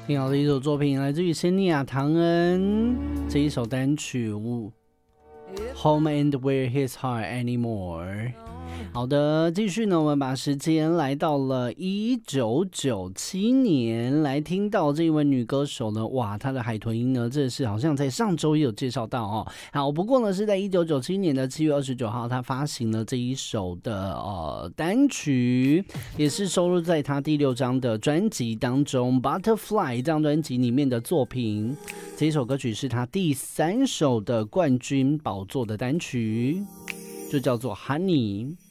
听好的一首作品来自于仙尼亚唐恩这一首单曲 Home and Where His Heart Anymore。 好的，继续呢，我们把时间来到了1997年，来听到这一位女歌手呢，哇，她的海豚音呢，这是好像在上周也有介绍到哦。好，不过呢是在1997年的7月29号，她发行了这一首的单曲，也是收录在她第6张的专辑当中 Butterfly 这张专辑里面的作品。这一首歌曲是她第3首的冠军宝座的单曲，就叫做 Honey。